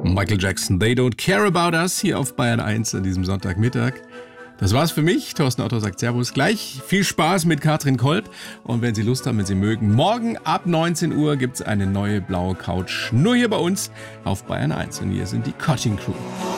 Michael Jackson, They Don't Care About Us, hier auf Bayern 1 an diesem Sonntagmittag. Das war's für mich. Thorsten Otto sagt Servus. Gleich viel Spaß mit Katrin Kolb. Und wenn Sie Lust haben, wenn Sie mögen, morgen ab 19 Uhr gibt's eine neue blaue Couch. Nur hier bei uns auf Bayern 1. Und hier sind die Cutting Crew.